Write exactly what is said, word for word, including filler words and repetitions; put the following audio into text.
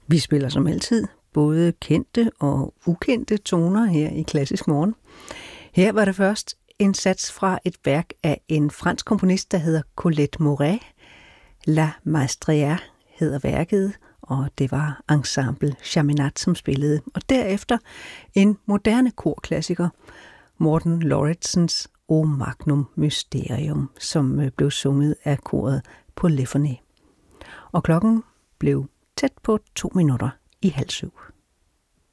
Vi spiller som altid både kendte og ukendte toner her i Klassisk Morgen. Her var det først en sats fra et værk af en fransk komponist, der hedder Colette Mouret. La Maestria hedder værket, og det var Ensemble Chaminade, som spillede. Og derefter en moderne korklassiker, Morten Lauritsens O Magnum Mysterium, som blev sunget af koret Polyphony. Og klokken blev tæt på to minutter i halv syv.